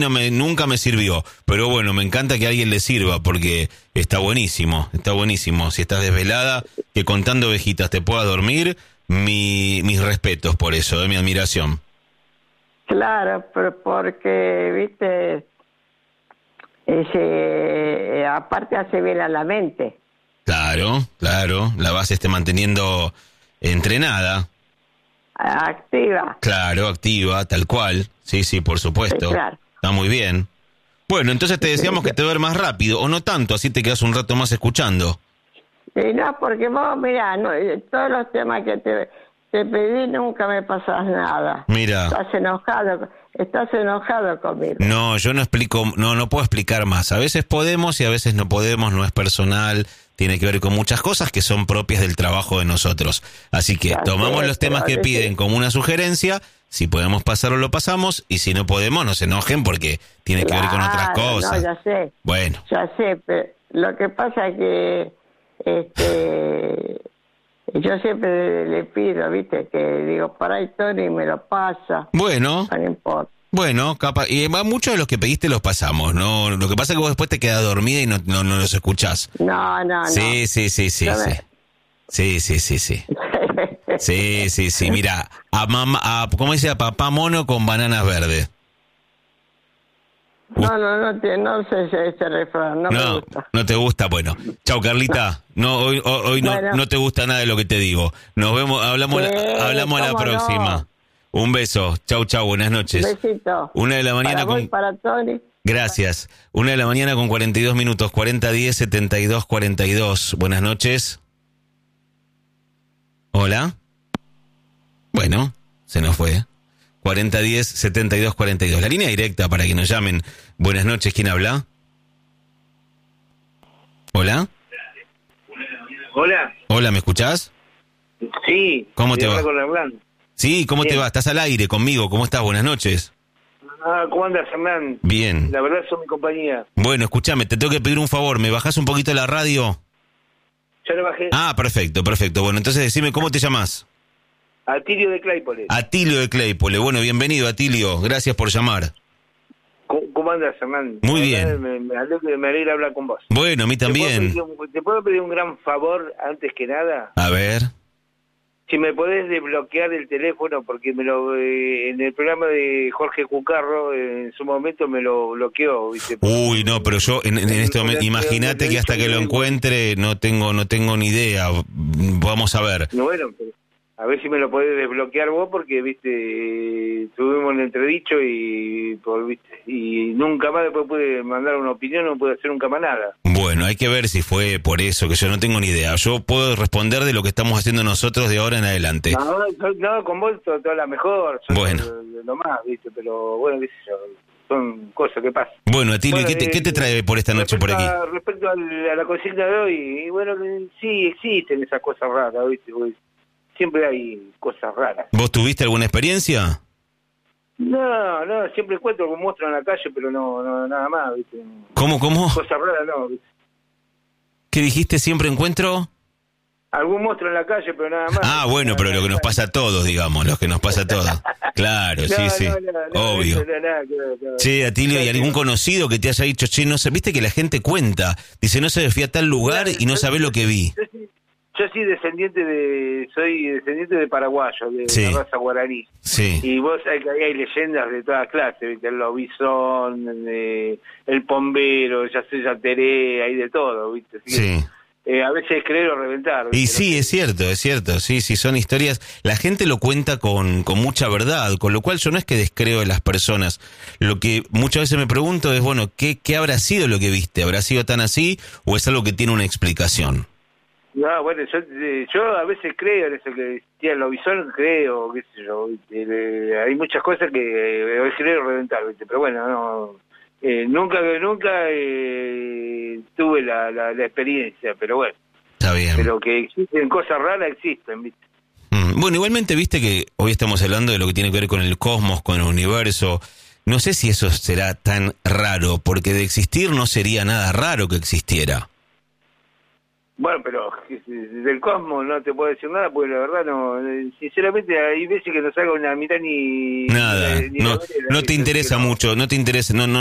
nunca me sirvió, pero bueno, me encanta que a alguien le sirva porque está buenísimo. Si estás desvelada, que contando ovejitas te pueda dormir, mis respetos por eso, mi admiración. Claro, pero porque, viste, aparte hace bien a la mente. Claro, la vas manteniendo entrenada. Activa. Claro, activa, tal cual. Sí, por supuesto. Sí, claro. Está muy bien. Bueno, entonces te decíamos que te ver más rápido, o no tanto, así te quedas un rato más escuchando. Y no, porque vos, mirá, todos los temas que te pedí nunca me pasas nada. Mira. Estás enojado conmigo. No, yo no explico, no puedo explicar más. A veces podemos y a veces no podemos, no es personal, tiene que ver con muchas cosas que son propias del trabajo de nosotros. Así que tomamos los temas que piden como una sugerencia, si podemos pasarlo lo pasamos, y si no podemos no se enojen porque tiene que ver con otras cosas. No, ya sé. Bueno. Ya sé, pero lo que pasa es que yo siempre le pido, viste, que digo, por ahí Tony me lo pasa. Bueno. No importa. Bueno, capaz, y muchos de los que pediste los pasamos, ¿no? Lo que pasa es que vos después te quedas dormida y no los escuchás. No. Sí. Sí. Sí, mira, ¿cómo dice? A papá mono con bananas verdes. No sé ese refrán, no me gusta. No te gusta, bueno. Chau, Carlita. No, hoy bueno. no te gusta nada de lo que te digo. Nos vemos, hablamos a la próxima. No. Un beso. Chau, buenas noches. Besito. 1:00 a.m. para Tony. Gracias. 1:00 con 42 minutos, 4010-7242. Buenas noches. Hola. Bueno, se nos fue. 4010-7242. La línea directa para que nos llamen. Buenas noches, ¿quién habla? ¿Hola? Hola, ¿me escuchás? Sí. ¿Cómo te va? Con Hernán. Sí, ¿cómo te va? Estás al aire conmigo. ¿Cómo estás? Buenas noches. ¿Cómo andas, Hernán? Bien. La verdad son mi compañía. Bueno, escúchame, te tengo que pedir un favor. ¿Me bajás un poquito la radio? Ya lo bajé. Perfecto. Bueno, entonces decime, ¿cómo te llamás? Atilio de Claypole. Atilio de Claypole. Bueno, bienvenido, Atilio. Gracias por llamar. ¿Cómo andas, Hernán? Muy bien. Me alegra hablar con vos. Bueno, a mí también. ¿Te puedo pedir un gran favor antes que nada? A ver. Si me podés desbloquear el teléfono, porque en el programa de Jorge Cucarro, en su momento me lo bloqueó, ¿viste? Uy, no, pero yo en este momento, imagínate que hasta que lo encuentre no tengo ni idea. Vamos a ver. Bueno, pero a ver si me lo podés desbloquear vos, porque, viste, tuvimos un entredicho y nunca más después pude mandar una opinión, no pude hacer nunca más nada. Bueno, hay que ver si fue por eso, que yo no tengo ni idea. Yo puedo responder de lo que estamos haciendo nosotros de ahora en adelante. No, con vos toda la mejor. Bueno. Lo más, viste, pero bueno, qué sé yo, son cosas que pasan. Bueno, Atilio, ¿qué te trae por esta noche por aquí? Respecto a la consigna de hoy, y bueno, sí existen esas cosas raras, viste, siempre hay cosas raras. ¿Vos tuviste alguna experiencia? No, siempre encuentro algún monstruo en la calle, pero no nada más, ¿viste? ¿Cómo? Cosas raras no, ¿viste? ¿Qué dijiste? ¿Siempre encuentro? Algún monstruo en la calle, pero nada más. Bueno, pero lo que nos pasa a todos, digamos, lo que nos pasa a todos. Claro, sí. Obvio. Che, Atilio, ¿y algún conocido que te haya dicho, che, no sé, viste que la gente cuenta, dice, no se fui a tal lugar y no sabe lo que vi? Yo soy descendiente de paraguayo, de la raza guaraní. Sí. Y vos sabés que ahí hay leyendas de todas clases, ¿viste? El lobizón, el pombero, ya Teré, hay de todo, ¿viste? Así sí. A veces creer o reventar, ¿viste? Y sí, es cierto, sí, son historias, la gente lo cuenta con mucha verdad, con lo cual yo no es que descreo de las personas, lo que muchas veces me pregunto es, bueno, ¿qué habrá sido lo que viste? ¿Habrá sido tan así o es algo que tiene una explicación? No, bueno, yo a veces creo en eso que existía el lobizón, creo, qué sé yo, hay muchas cosas que hoy creo reventar, ¿viste? Pero bueno, no, nunca tuve la experiencia, pero bueno. Está bien. Pero que existen cosas raras, existen, ¿viste? Bueno, igualmente viste que hoy estamos hablando de lo que tiene que ver con el cosmos, con el universo. No sé si eso será tan raro, porque de existir no sería nada raro que existiera. Bueno, pero del Cosmos no te puedo decir nada, porque la verdad no, sinceramente hay veces que no salgo una mitad ni... Nada, ni no, la vereda, no te interesa que no. mucho, no te interesa, no